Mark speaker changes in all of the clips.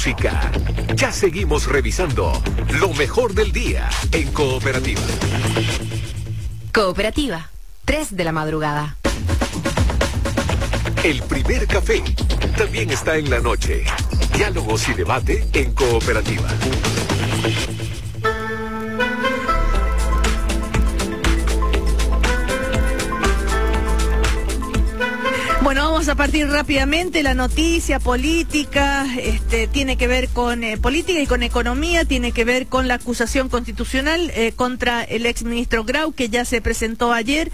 Speaker 1: música. Ya seguimos revisando lo mejor del día en Cooperativa.
Speaker 2: Cooperativa, 3 de la madrugada.
Speaker 1: El primer café también está en la noche. Diálogos y debate en Cooperativa.
Speaker 3: Bueno, vamos a partir rápidamente. La noticia política tiene que ver con política y con economía, tiene que ver con la acusación constitucional contra el exministro Grau, que ya se presentó ayer.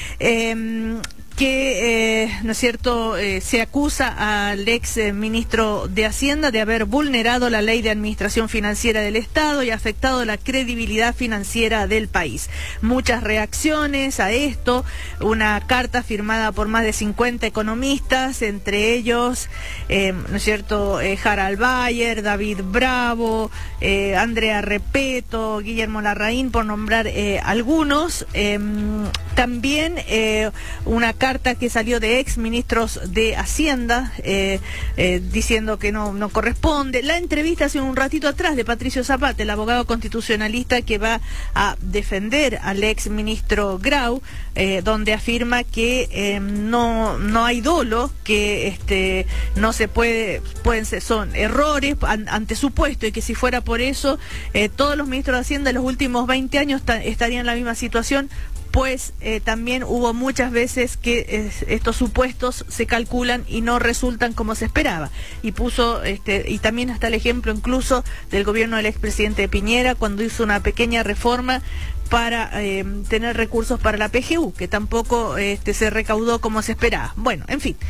Speaker 3: Que, ¿no es cierto?, se acusa al ex ministro de Hacienda de haber vulnerado la ley de administración financiera del Estado y afectado la credibilidad financiera del país. Muchas reacciones a esto, una carta firmada por más de 50 economistas, entre ellos, ¿no es cierto?, Harald Bayer, David Bravo, Andrea Repeto, Guillermo Larraín, por nombrar algunos. También una carta que salió de ex ministros de Hacienda diciendo que no corresponde. La entrevista hace un ratito atrás de Patricio Zapata, el abogado constitucionalista que va a defender al ex ministro Grau, donde afirma que no hay dolo, que no se son errores ante supuesto, y que si fuera por eso todos los ministros de Hacienda en los últimos 20 años estarían en la misma situación. Pues también hubo muchas veces que estos supuestos se calculan y no resultan como se esperaba. Y puso, y también hasta el ejemplo incluso del gobierno del expresidente Piñera, cuando hizo una pequeña reforma para tener recursos para la PGU, que tampoco se recaudó como se esperaba. Bueno, en fin.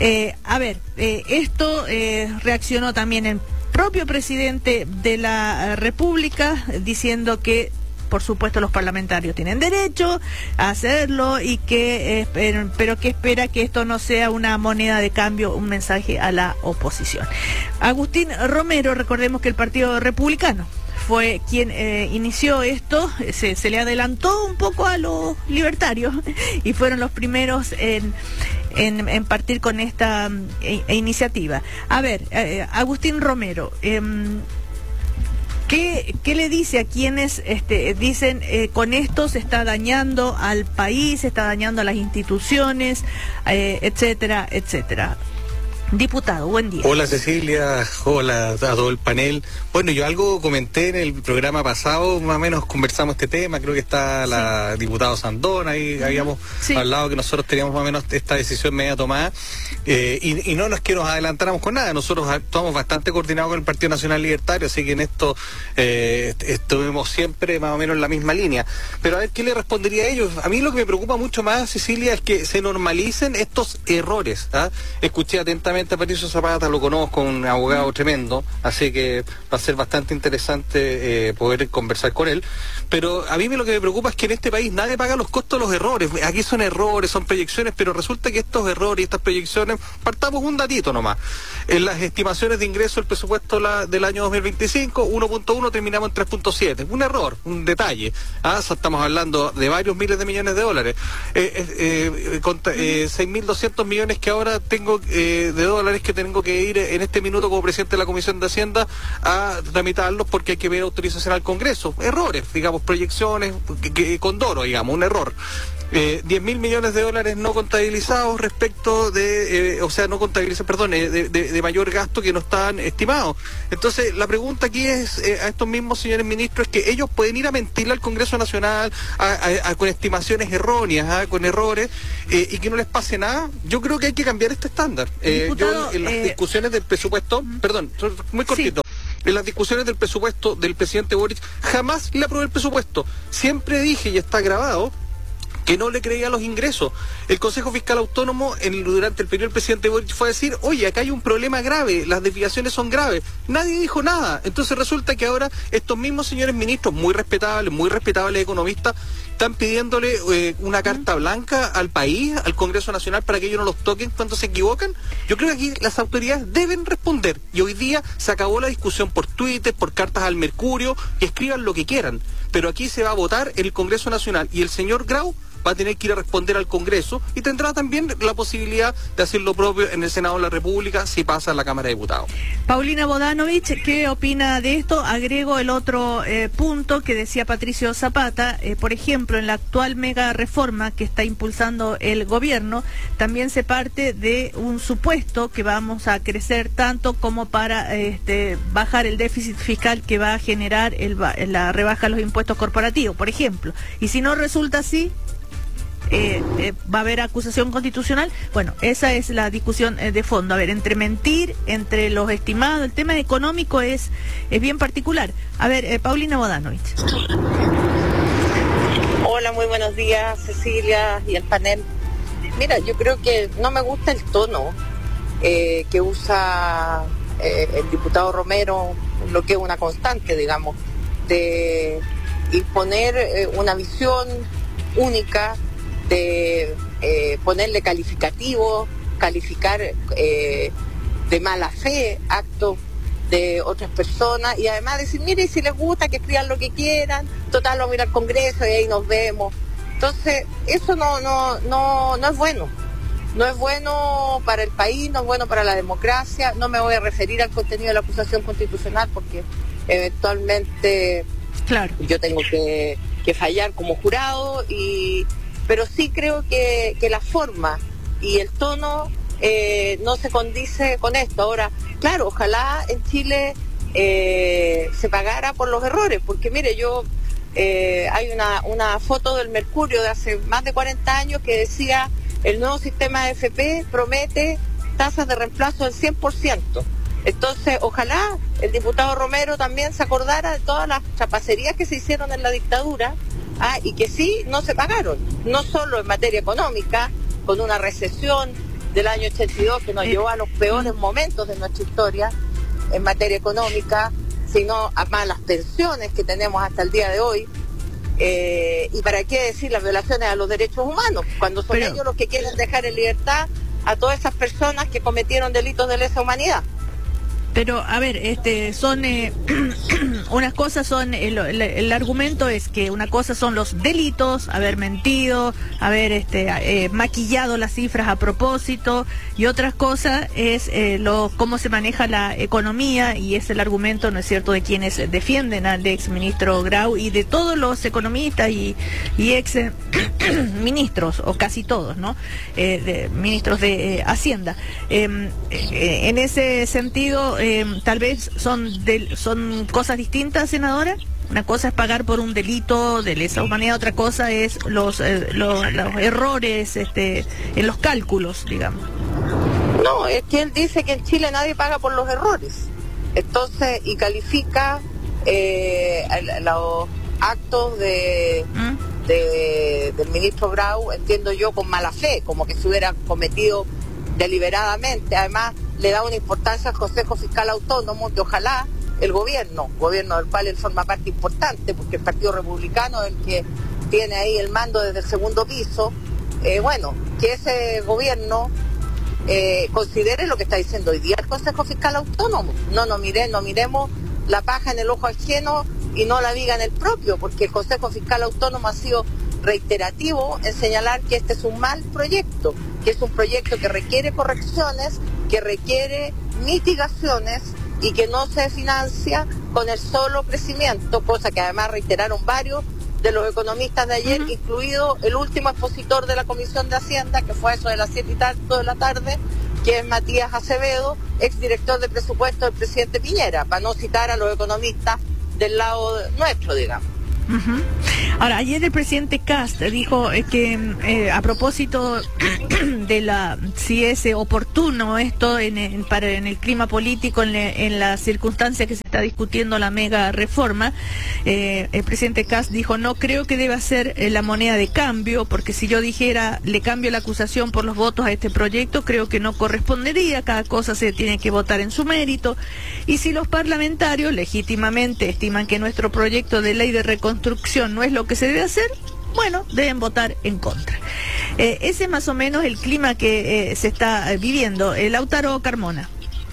Speaker 3: Esto reaccionó también el propio presidente de la República, diciendo que por supuesto los parlamentarios tienen derecho a hacerlo y que pero que espera que esto no sea una moneda de cambio, un mensaje a la oposición. Agustín Romero, recordemos que el Partido Republicano fue quien inició esto, se le adelantó un poco a los libertarios y fueron los primeros en partir con esta iniciativa. Agustín Romero, ¿qué le dice a quienes dicen con esto se está dañando al país, se está dañando a las instituciones, etcétera, etcétera? Diputado, buen día.
Speaker 4: Hola Cecilia, hola a todo el panel. Bueno, yo algo comenté en el programa pasado, más o menos conversamos este tema, creo que está la diputada Sandón, ahí habíamos hablado que nosotros teníamos más o menos esta decisión media tomada, y no es que nos adelantáramos con nada, nosotros estamos bastante coordinados con el Partido Nacional Libertario, así que en esto estuvimos siempre más o menos en la misma línea. Pero a ver, ¿qué le respondería a ellos? A mí lo que me preocupa mucho más, Cecilia, es que se normalicen estos errores. Escuché atentamente a Patricio Zapata, lo conozco, un abogado tremendo, así que va a ser bastante interesante poder conversar con él, pero a mí lo que me preocupa es que en este país nadie paga los costos de los errores. Aquí son errores, son proyecciones, pero resulta que estos errores y estas proyecciones, partamos un datito nomás, en las estimaciones de ingreso del presupuesto del año 2025, 1.1 terminamos en 3.7, un error, un detalle, estamos hablando de varios miles de millones de dólares, 6.200 millones que ahora tengo de dólares que tengo que ir en este minuto como presidente de la Comisión de Hacienda a tramitarlos porque hay que ver autorización al Congreso. Errores, digamos, proyecciones con dolo, digamos, un error. 10.000 millones de dólares no contabilizados respecto de, de mayor gasto que no estaban estimados. Entonces, la pregunta aquí es a estos mismos señores ministros, es que ellos pueden ir a mentirle al Congreso Nacional con estimaciones erróneas, con errores, y que no les pase nada. Yo creo que hay que cambiar este estándar. Yo en las discusiones del presupuesto, muy cortito. En las discusiones del presupuesto del presidente Boric, jamás le aprobé el presupuesto. Siempre dije, y está grabado, que no le creía los ingresos. El Consejo Fiscal Autónomo, durante el periodo del presidente Boric, fue a decir, oye, acá hay un problema grave, las desviaciones son graves. Nadie dijo nada. Entonces resulta que ahora estos mismos señores ministros, muy respetables economistas, están pidiéndole una carta blanca al país, al Congreso Nacional, para que ellos no los toquen cuando se equivocan. Yo creo que aquí las autoridades deben responder. Y hoy día se acabó la discusión por Twitter, por cartas al Mercurio, que escriban lo que quieran. Pero aquí se va a votar en el Congreso Nacional y el señor Grau va a tener que ir a responder al Congreso y tendrá también la posibilidad de hacer lo propio en el Senado de la República si pasa en la Cámara de Diputados.
Speaker 3: Paulina Bodanovich, ¿qué opina de esto? Agrego el otro punto que decía Patricio Zapata. Por ejemplo, en la actual mega reforma que está impulsando el gobierno, también se parte de un supuesto que vamos a crecer tanto como para bajar el déficit fiscal que va a generar la rebaja de los impuestos corporativos, por ejemplo. Y si no resulta así, va a haber acusación constitucional. Bueno, esa es la discusión de fondo. A ver, entre mentir, entre los estimados, el tema económico es bien particular. A ver, Paulina Bodanovich.
Speaker 5: Hola, muy buenos días, Cecilia y el panel. Mira, yo creo que no me gusta el tono que usa el diputado Romero, lo que es una constante, digamos, de imponer una visión única, de ponerle calificativos, calificar de mala fe actos de otras personas y además decir, mire, si les gusta que escriban lo que quieran, total vamos a ir al Congreso y ahí nos vemos. Entonces, eso no es bueno. No es bueno para el país, no es bueno para la democracia. No me voy a referir al contenido de la acusación constitucional porque eventualmente
Speaker 3: claro,
Speaker 5: yo tengo que fallar como jurado, pero sí creo que la forma y el tono no se condice con esto. Ahora, claro, ojalá en Chile se pagara por los errores, porque mire, hay una foto del Mercurio de hace más de 40 años que decía: el nuevo sistema de AFP promete tasas de reemplazo del 100%. Entonces, ojalá el diputado Romero también se acordara de todas las chapacerías que se hicieron en la dictadura, y que sí no se pagaron, no solo en materia económica, con una recesión del año 82 que nos llevó a los peores momentos de nuestra historia en materia económica, sino a malas pensiones que tenemos hasta el día de hoy. Y para qué decir las violaciones a los derechos humanos, cuando son ellos los que quieren dejar en libertad a todas esas personas que cometieron delitos de lesa humanidad.
Speaker 3: Pero, a ver, son unas cosas son, el argumento es que una cosa son los delitos, haber mentido, haber maquillado las cifras a propósito, y otras cosas es cómo se maneja la economía, y es el argumento, ¿no es cierto?, de quienes defienden al ex ministro Grau y de todos los economistas y ex ministros, o casi todos, ¿no?, ministros de Hacienda. En ese sentido, tal vez son cosas distintas, senadora. Una cosa es pagar por un delito de lesa humanidad, otra cosa es los errores en los cálculos, digamos.
Speaker 5: No, es que él dice que en Chile nadie paga por los errores. Entonces, y califica los actos del ministro Grau, entiendo yo, con mala fe, como que se hubiera cometido deliberadamente. Además, le da una importancia al Consejo Fiscal Autónomo que ojalá el gobierno del cual él forma parte importante, porque el Partido Republicano es el que tiene ahí el mando desde el segundo piso, que ese gobierno considere lo que está diciendo hoy día el Consejo Fiscal Autónomo. No miremos la paja en el ojo ajeno y no la viga en el propio, porque el Consejo Fiscal Autónomo ha sido reiterativo en señalar que este es un mal proyecto, que es un proyecto que requiere correcciones, que requiere mitigaciones y que no se financia con el solo crecimiento, cosa que además reiteraron varios de los economistas de ayer, incluido el último expositor de la Comisión de Hacienda, que fue a eso de las 7 y tanto de la tarde, que es Matías Acevedo, exdirector de presupuesto del presidente Piñera, para no citar a los economistas del lado nuestro, digamos.
Speaker 3: Uh-huh. Ahora, ayer el presidente Kast dijo que a propósito de si es oportuno esto en el clima político, en la circunstancia que se está discutiendo la mega reforma, el presidente Kast dijo: no creo que deba ser la moneda de cambio, porque si yo dijera le cambio la acusación por los votos a este proyecto, creo que no correspondería, cada cosa se tiene que votar en su mérito, y si los parlamentarios legítimamente estiman que nuestro proyecto de ley de reconstrucción no es lo que se debe hacer, bueno, deben votar en contra. Ese es más o menos el clima que se está viviendo. Lautaro Carmona.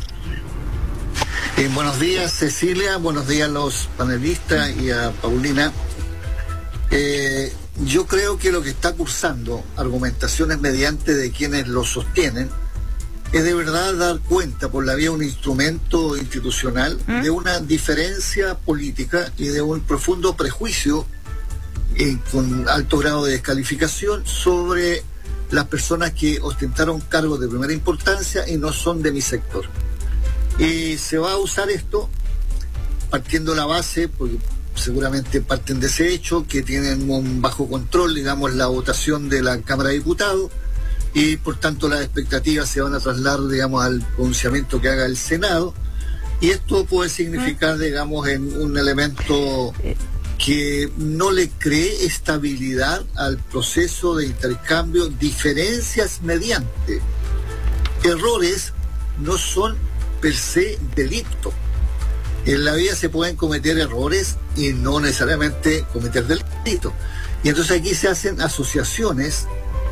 Speaker 6: Buenos días, Cecilia, buenos días a los panelistas y a Paulina. yo creo que lo que está cursando argumentaciones mediante de quienes lo sostienen es de verdad dar cuenta por la vía de un instrumento institucional de una diferencia política y de un profundo prejuicio con alto grado de descalificación sobre las personas que ostentaron cargos de primera importancia y no son de mi sector. Y se va a usar esto partiendo la base, porque seguramente parten de ese hecho, que tienen un bajo control, digamos, la votación de la Cámara de Diputados, y por tanto las expectativas se van a trasladar, digamos, al pronunciamiento que haga el Senado, y esto puede significar, digamos, en un elemento que no le cree estabilidad al proceso de intercambio, diferencias mediante. Errores no son per se delito. En la vida se pueden cometer errores y no necesariamente cometer delitos. Y entonces aquí se hacen asociaciones.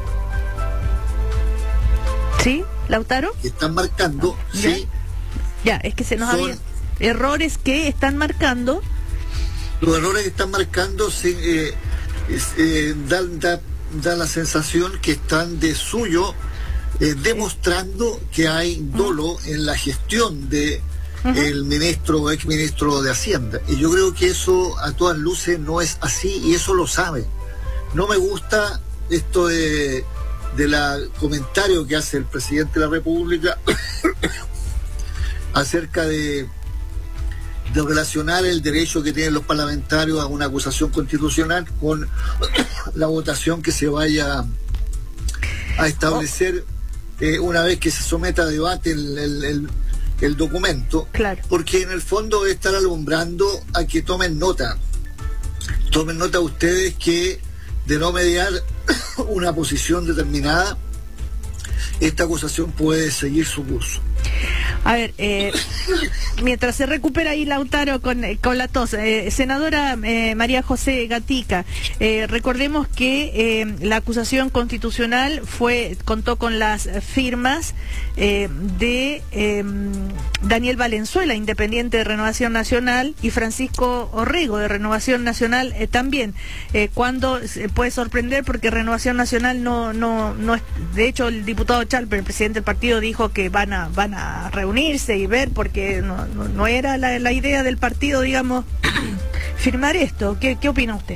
Speaker 3: ¿Sí, Lautaro?
Speaker 6: Que están marcando,
Speaker 3: ¿ya?
Speaker 6: sí.
Speaker 3: Ya, es que se nos había... Errores que están marcando.
Speaker 6: Los errores que están marcando da la sensación que están de suyo demostrando que hay dolo en la gestión de el ministro o exministro de Hacienda. Y yo creo que eso a todas luces no es así, y eso lo sabe. No me gusta esto de la comentario que hace el presidente de la República acerca de relacionar el derecho que tienen los parlamentarios a una acusación constitucional con la votación que se vaya a establecer una vez que se someta a debate el documento.
Speaker 3: Claro. Porque
Speaker 6: en el fondo debe estar alumbrando a que tomen nota ustedes que de no mediar una posición determinada, esta acusación puede seguir su curso.
Speaker 3: A ver, mientras se recupera ahí Lautaro con la tos, senadora María José Gatica, recordemos que la acusación constitucional contó con las firmas de Daniel Valenzuela, independiente de Renovación Nacional, y Francisco Orrego, de Renovación Nacional también. Cuando puede sorprender porque Renovación Nacional no es, de hecho el diputado Chalper, el presidente del partido, dijo que van a reunirse y ver, porque no era la idea del partido, digamos, firmar esto. ¿Qué opina usted?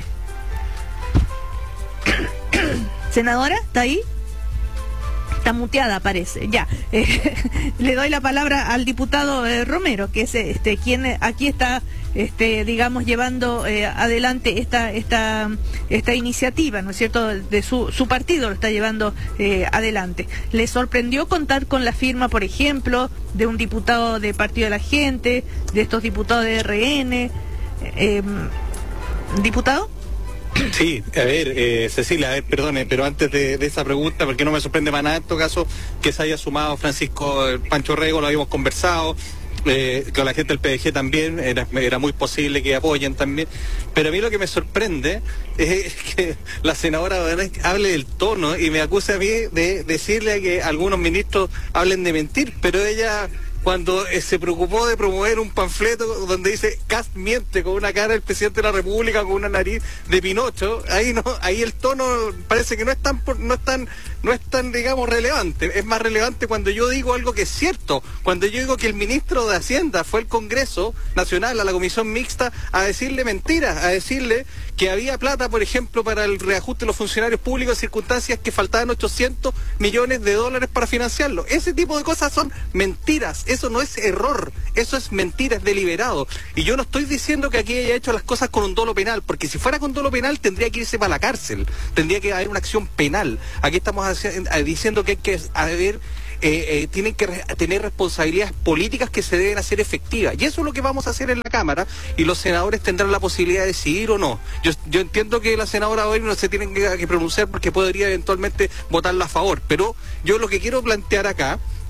Speaker 3: Senadora, ¿está ahí? Está muteada, parece. Ya. Le doy la palabra al diputado Romero, que es quien aquí está, digamos, llevando adelante esta iniciativa, ¿no es cierto?, de su partido lo está llevando adelante. ¿Le sorprendió contar con la firma, por ejemplo, de un diputado de Partido de la Gente, de estos diputados de RN? ¿Diputado?
Speaker 4: Sí, a ver, Cecilia, perdone, pero antes de esa pregunta, porque no me sorprende para nada en todo caso que se haya sumado Francisco Pancho Orrego, lo habíamos conversado, con la gente del PDG también, era muy posible que apoyen también, pero a mí lo que me sorprende es que la senadora hable del tono y me acuse a mí de decirle que algunos ministros hablen de mentir, pero ella... Cuando se preocupó de promover un panfleto donde dice Kast miente, con una cara del presidente de la República con una nariz de Pinocho, ahí el tono parece que no es tan digamos relevante. Es más relevante cuando yo digo algo que es cierto, cuando yo digo que el ministro de Hacienda fue al Congreso Nacional, a la Comisión Mixta, a decirle mentiras, a decirle que había plata, por ejemplo, para el reajuste de los funcionarios públicos en circunstancias que faltaban $800 millones para financiarlo. Ese tipo de cosas son mentiras. Eso no es error, eso es mentira, es deliberado. Y yo no estoy diciendo que aquí haya hecho las cosas con un dolo penal, porque si fuera con dolo penal tendría que irse para la cárcel, tendría que haber una acción penal. Aquí estamos diciendo que hay que haber... tienen que tener responsabilidades políticas que se deben hacer efectivas, y eso es lo que vamos a hacer en la Cámara, y los senadores tendrán la posibilidad de decidir o no. Yo entiendo que la senadora hoy no se tiene que pronunciar porque podría eventualmente votarla a favor, pero yo lo que quiero plantear acá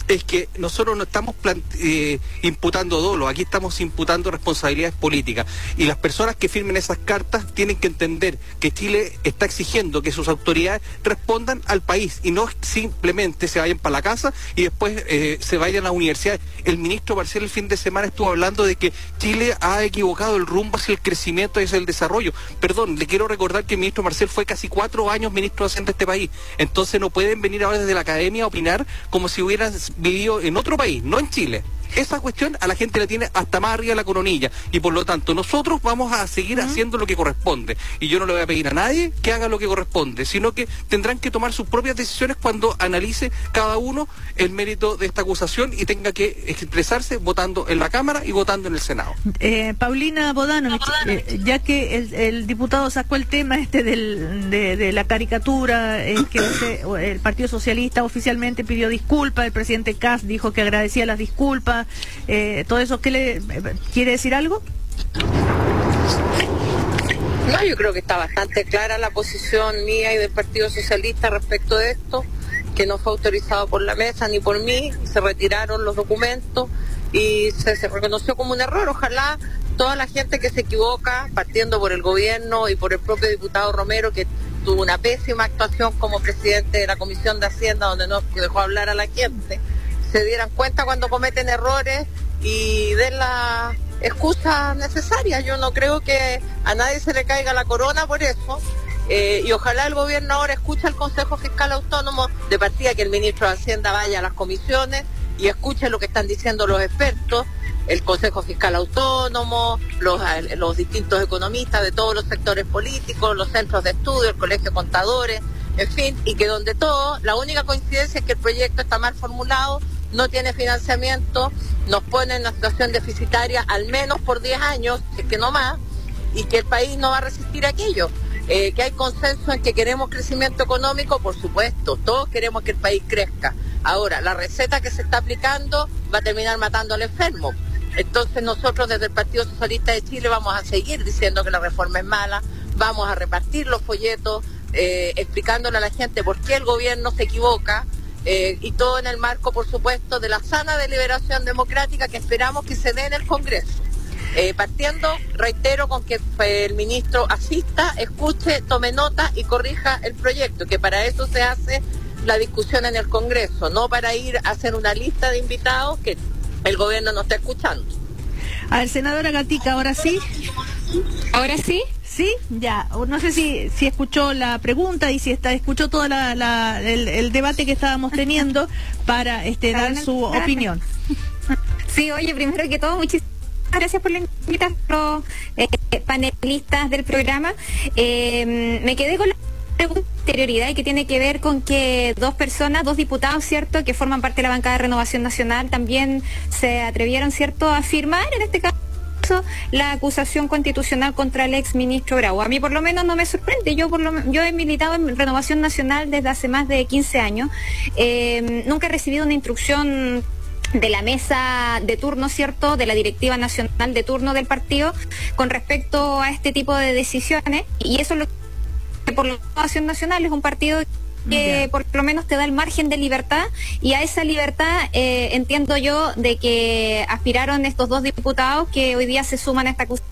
Speaker 4: es que nosotros no estamos imputando dolo, aquí estamos imputando responsabilidades políticas, y las personas que firmen esas cartas tienen que entender que Chile está exigiendo que sus autoridades respondan al país y no simplemente se vayan para la casa y después se vayan a la universidad. El ministro Marcel el fin de semana estuvo hablando de que Chile ha equivocado el rumbo hacia el crecimiento y hacia el desarrollo. Perdón, le quiero recordar que el ministro Marcel fue casi 4 años ministro de Hacienda de este país, entonces no pueden venir ahora desde la academia a opinar como si hubieran vivido en otro país, no en Chile. Esa cuestión a la gente la tiene hasta más arriba de la coronilla, y por lo tanto nosotros vamos a seguir haciendo lo que corresponde, y yo no le voy a pedir a nadie que haga lo que corresponde, sino que tendrán que tomar sus propias decisiones cuando analice cada uno el mérito de esta acusación y tenga que expresarse votando en la Cámara y votando en el Senado.
Speaker 3: Paulina Bodanovich, ya que el diputado sacó el tema de la caricatura, que el Partido Socialista oficialmente pidió disculpas, el presidente Kast dijo que agradecía las disculpas, todo eso, ¿qué le quiere decir algo?
Speaker 5: No, yo creo que está bastante clara la posición mía y del Partido Socialista respecto de esto, que no fue autorizado por la mesa ni por mí, se retiraron los documentos y se reconoció como un error. Ojalá toda la gente que se equivoca, partiendo por el gobierno y por el propio diputado Romero, que tuvo una pésima actuación como presidente de la Comisión de Hacienda, donde no dejó hablar a la gente, se dieran cuenta cuando cometen errores y den la excusa necesaria. Yo no creo que a nadie se le caiga la corona por eso, y ojalá el gobierno ahora escuche al Consejo Fiscal Autónomo, de partida que el ministro de Hacienda vaya a las comisiones y escuche lo que están diciendo los expertos, el Consejo Fiscal Autónomo, los distintos economistas de todos los sectores políticos, los centros de estudio, el Colegio de Contadores, en fin, y que donde todo, la única coincidencia es que el proyecto está mal formulado, no tiene financiamiento, nos pone en una situación deficitaria al menos por 10 años, es que no más, y que el país no va a resistir aquello. Que hay consenso en que queremos crecimiento económico, por supuesto, todos queremos que el país crezca. Ahora, la receta que se está aplicando va a terminar matando al enfermo. Entonces nosotros desde el Partido Socialista de Chile vamos a seguir diciendo que la reforma es mala, vamos a repartir los folletos, explicándole a la gente por qué el gobierno se equivoca, y todo en el marco, por supuesto, de la sana deliberación democrática que esperamos que se dé en el Congreso. Partiendo, reitero, con que el ministro asista, escuche, tome nota y corrija el proyecto, que para eso se hace la discusión en el Congreso, no para ir a hacer una lista de invitados que el gobierno no está escuchando.
Speaker 3: A ver, senadora Gatica, ¿ahora sí?
Speaker 2: ¿Ahora sí?
Speaker 3: Sí, ya. No sé si escuchó la pregunta y si escuchó todo el debate que estábamos teniendo para dar su opinión.
Speaker 2: Sí, oye, primero que todo, muchísimas gracias por la invitación a los panelistas del programa. Me quedé con la pregunta de anterioridad y que tiene que ver con que dos diputados, ¿cierto?, que forman parte de la bancada de Renovación Nacional, también se atrevieron, ¿cierto?, a firmar, en este caso, la acusación constitucional contra el ex ministro Bravo. A mí por lo menos no me sorprende, yo he militado en Renovación Nacional desde hace más de 15 años, nunca he recibido una instrucción de la mesa de turno, ¿cierto?, de la directiva nacional de turno del partido con respecto a este tipo de decisiones, y eso es lo que por la Renovación Nacional es un partido que por lo menos te da el margen de libertad, y a esa libertad entiendo yo de que aspiraron estos dos diputados que hoy día se suman a esta acusación.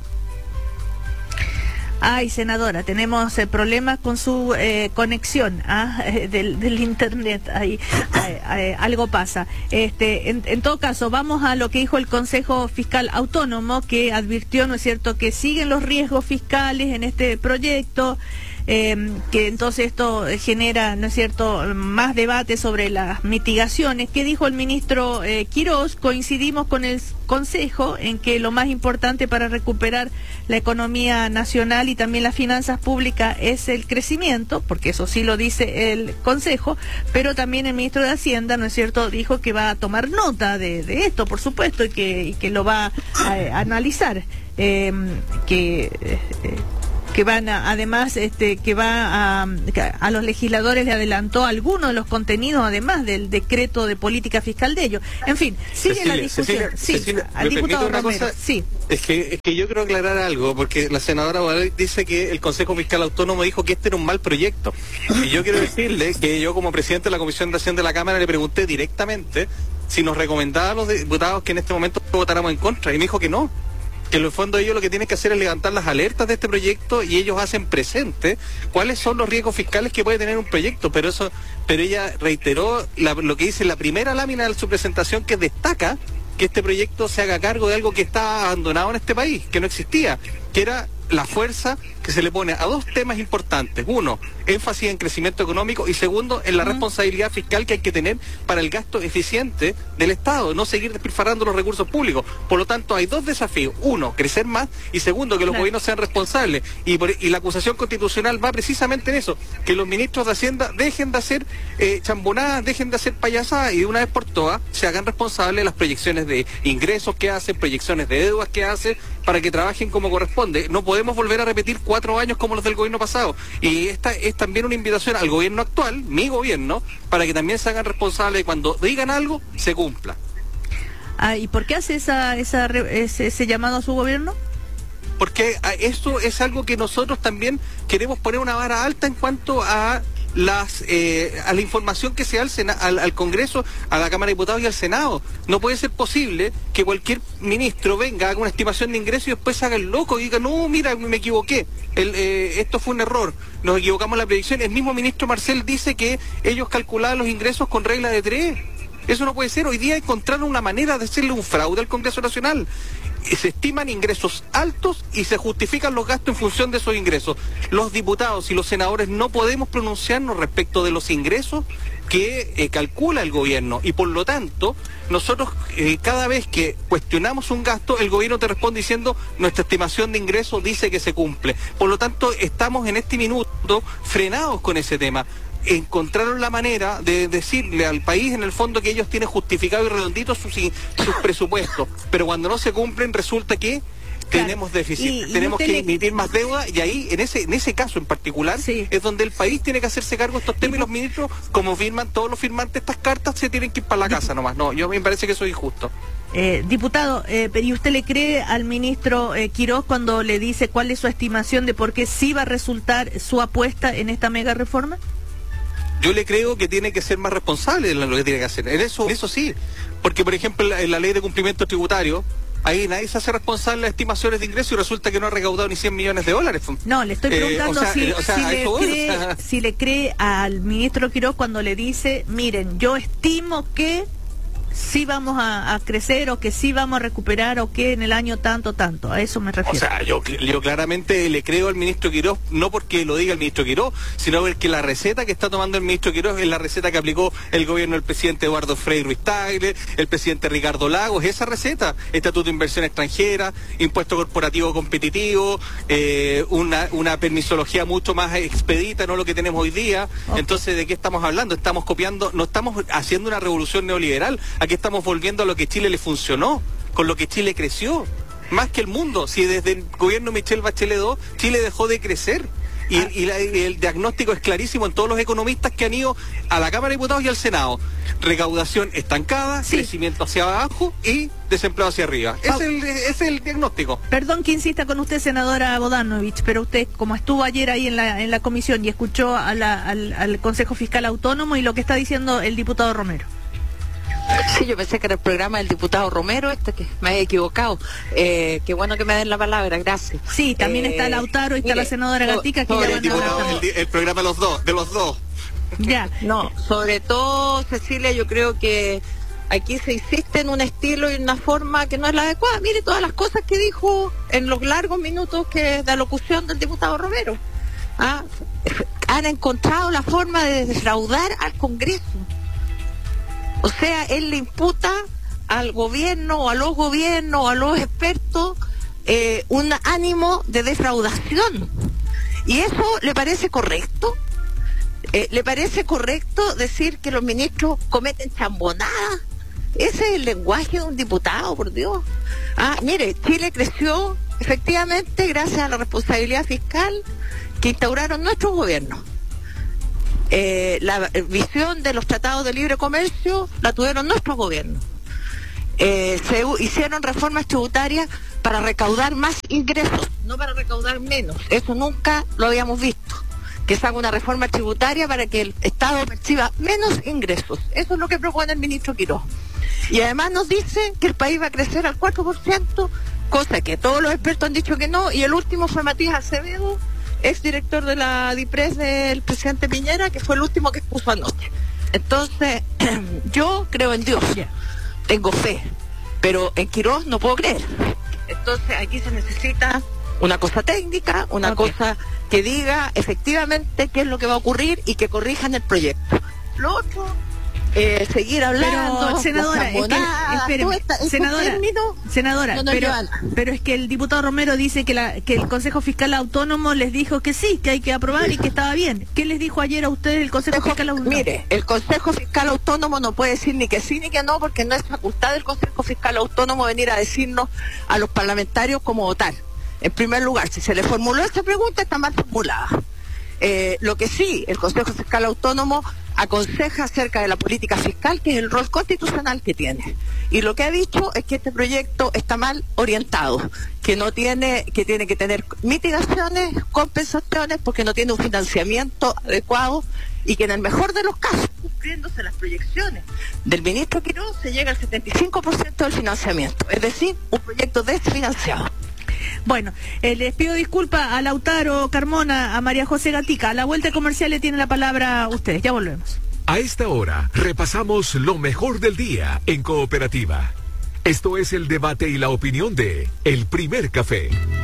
Speaker 3: Ay, senadora, tenemos problemas con su conexión del internet. Ahí algo pasa. En todo caso, vamos a lo que dijo el Consejo Fiscal Autónomo, que advirtió, ¿no es cierto?, que siguen los riesgos fiscales en este proyecto, que entonces esto genera, ¿no es cierto?, más debate sobre las mitigaciones. ¿Qué dijo el ministro Quirós? Coincidimos con el Consejo en que lo más importante para recuperar la economía nacional y también las finanzas públicas es el crecimiento, porque eso sí lo dice el Consejo, pero también el ministro de Hacienda, ¿no es cierto?, dijo que va a tomar nota de esto, por supuesto, y que lo va a analizar, que van además que va a los legisladores le adelantó algunos de los contenidos además del decreto de política fiscal de ellos. En fin, sigue la discusión.
Speaker 4: Cecilia,
Speaker 3: al diputado
Speaker 4: una
Speaker 3: Romero.
Speaker 4: Cosa, es que yo quiero aclarar algo, porque la senadora Bodanovich dice que el Consejo Fiscal Autónomo dijo que este era un mal proyecto, y yo quiero decirle que yo como presidente de la Comisión de Hacienda de la Cámara le pregunté directamente si nos recomendaba a los diputados que en este momento votáramos en contra, y me dijo que no, que en el fondo ellos lo que tienen que hacer es levantar las alertas de este proyecto y ellos hacen presente cuáles son los riesgos fiscales que puede tener un proyecto, pero ella reiteró lo que dice la primera lámina de su presentación, que destaca que este proyecto se haga cargo de algo que está abandonado en este país, que no existía, que era la fuerza que se le pone a dos temas importantes. Uno, énfasis en crecimiento económico, y segundo, en la responsabilidad fiscal que hay que tener para el gasto eficiente del Estado, no seguir despilfarrando los recursos públicos. Por lo tanto, hay dos desafíos. Uno, crecer más, y segundo, que los gobiernos sean responsables. Y la acusación constitucional va precisamente en eso, que los ministros de Hacienda dejen de hacer chambonadas, dejen de hacer payasadas, y de una vez por todas se hagan responsables de las proyecciones de ingresos que hacen, proyecciones de deudas que hacen, para que trabajen como corresponde. No podemos volver a repetir 4 años como los del gobierno pasado. Y esta es también una invitación al gobierno actual, mi gobierno, para que también se hagan responsables de cuando digan algo, se cumpla.
Speaker 3: ¿Y por qué hace ese llamado a su gobierno?
Speaker 4: Porque esto es algo que nosotros también queremos poner una vara alta en cuanto a a la información que se da al Congreso, a la Cámara de Diputados y al Senado. No puede ser posible que cualquier ministro venga, haga una estimación de ingresos y después se haga el loco y diga, no, mira, me equivoqué, esto fue un error, nos equivocamos en la predicción. El mismo ministro Marcel dice que ellos calculaban los ingresos con regla de 3. Eso no puede ser. Hoy día encontraron una manera de hacerle un fraude al Congreso Nacional. Se estiman ingresos altos y se justifican los gastos en función de esos ingresos. Los diputados y los senadores no podemos pronunciarnos respecto de los ingresos que calcula el gobierno, y por lo tanto nosotros cada vez que cuestionamos un gasto, el gobierno te responde diciendo nuestra estimación de ingresos dice que se cumple. Por lo tanto, estamos en este minuto frenados con ese tema. Encontraron la manera de decirle al país en el fondo que ellos tienen justificado y redondito sus presupuestos, pero cuando no se cumplen resulta que tenemos déficit, tenemos que emitir más deuda, y ahí en ese caso en particular es donde el país tiene que hacerse cargo de estos temas, y los ministros, como firman todos los firmantes de estas cartas, se tienen que ir para la casa nomás. No, me parece que eso es injusto.
Speaker 3: Diputado, ¿y usted le cree al ministro Quiroz cuando le dice cuál es su estimación de por qué sí va a resultar su apuesta en esta mega reforma?
Speaker 4: Yo le creo que tiene que ser más responsable de lo que tiene que hacer. En eso sí. Porque, por ejemplo, en la ley de cumplimiento tributario, ahí nadie se hace responsable de las estimaciones de ingresos y resulta que no ha recaudado ni 100 millones de dólares.
Speaker 3: No, le estoy preguntando si le cree al ministro Quiroz cuando le dice, miren, yo estimo que sí vamos a crecer, o que sí vamos a recuperar, o que en el año tanto, a eso me refiero. O sea,
Speaker 4: yo claramente le creo al ministro Quiroz, no porque lo diga el ministro Quiroz, sino porque la receta que está tomando el ministro Quiroz es la receta que aplicó el gobierno del presidente Eduardo Frei Ruiz-Tagle, el presidente Ricardo Lagos, esa receta: estatuto de inversión extranjera, impuesto corporativo competitivo, una permisología mucho más expedita, no lo que tenemos hoy día. Okay. Entonces, ¿de qué estamos hablando? Estamos copiando, no estamos haciendo una revolución neoliberal. Aquí estamos volviendo a lo que Chile le funcionó, con lo que Chile creció, más que el mundo. Si desde el gobierno Michelle Bachelet II, Chile dejó de crecer. Y el diagnóstico es clarísimo en todos los economistas que han ido a la Cámara de Diputados y al Senado. Recaudación estancada, crecimiento hacia abajo y desempleo hacia arriba. Es el diagnóstico.
Speaker 3: Perdón que insista con usted, senadora Bodanovich, pero usted, como estuvo ayer ahí en la comisión y escuchó al Consejo Fiscal Autónomo y lo que está diciendo el diputado Romero.
Speaker 5: Sí, yo pensé que era el programa del diputado Romero, que me había equivocado. Qué bueno que me den la palabra, gracias.
Speaker 3: Sí, también está Lautaro y está la senadora Gatica, que ya van a hablar.
Speaker 4: El programa de los dos.
Speaker 3: Ya.
Speaker 5: No, sobre todo, Cecilia, yo creo que aquí se insiste en un estilo y una forma que no es la adecuada. Mire todas las cosas que dijo en los largos minutos de alocución del diputado Romero. Han encontrado la forma de defraudar al Congreso. O sea, él le imputa al gobierno o a los gobiernos o a los expertos un ánimo de defraudación. ¿Y eso le parece correcto? ¿Le parece correcto decir que los ministros cometen chambonadas? Ese es el lenguaje de un diputado, por Dios. Mire, Chile creció efectivamente gracias a la responsabilidad fiscal que instauraron nuestros gobiernos. La visión de los tratados de libre comercio la tuvieron nuestros gobiernos. Se hicieron reformas tributarias para recaudar más ingresos, no para recaudar menos. Eso nunca lo habíamos visto, que se haga una reforma tributaria para que el Estado perciba menos ingresos. Eso es lo que propone el ministro Quiroz. Y además nos dicen que el país va a crecer al 4%, cosa que todos los expertos han dicho que no, y el último fue Matías Acevedo, exdirector de la DIPRES del presidente Piñera, que fue el último que expuso anoche. Entonces, yo creo en Dios, tengo fe, pero en Quirós no puedo creer. Entonces, aquí se necesita una cosa técnica, una cosa que diga efectivamente qué es lo que va a ocurrir y que corrijan el proyecto. Lo otro, seguir hablando.
Speaker 3: Pero, senadora, pero es que el diputado Romero dice que el Consejo Fiscal Autónomo les dijo que sí, que hay que aprobar y que estaba bien. ¿Qué les dijo ayer a ustedes el Consejo Fiscal Autónomo?
Speaker 5: Mire, el Consejo Fiscal Autónomo no puede decir ni que sí ni que no, porque no es facultad del Consejo Fiscal Autónomo venir a decirnos a los parlamentarios cómo votar. En primer lugar, si se le formuló esta pregunta, está mal formulada. Lo que sí, el Consejo Fiscal Autónomo aconseja acerca de la política fiscal, que es el rol constitucional que tiene. Y lo que ha dicho es que este proyecto está mal orientado, que tiene que tener mitigaciones, compensaciones, porque no tiene un financiamiento adecuado, y que en el mejor de los casos, cumpliéndose las proyecciones del ministro Quirós, se llega al 75% del financiamiento, es decir, un proyecto desfinanciado.
Speaker 3: Bueno, les pido disculpas a Lautaro Carmona, a María José Gatica. A la vuelta comercial le tiene la palabra ustedes. Ya volvemos.
Speaker 1: A esta hora repasamos lo mejor del día en Cooperativa. Esto es el debate y la opinión de El Primer Café.